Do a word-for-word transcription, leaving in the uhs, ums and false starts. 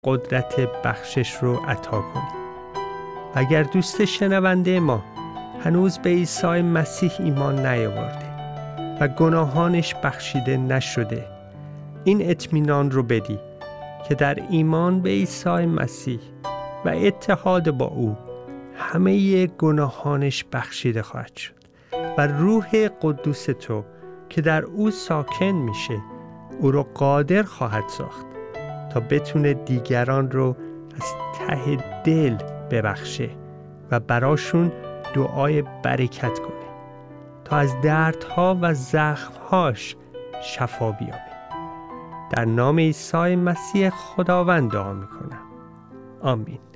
قدرت بخشش رو عطا کنی. اگر دوست شنونده ما هنوز به عیسی مسیح ایمان نیاورده و گناهانش بخشیده نشده، این اطمینان رو بدی که در ایمان به عیسی مسیح و اتحاد با او همه گناهانش بخشیده خواهد شد و روح قدوس تو که در او ساکن میشه او رو قادر خواهد ساخت تا بتونه دیگران رو از ته دل ببخشه و براشون دعای برکت کنه تا از دردها و زخمهاش شفا بیابه. در نام عیسی مسیح خداوند دعا میکنم. آمین.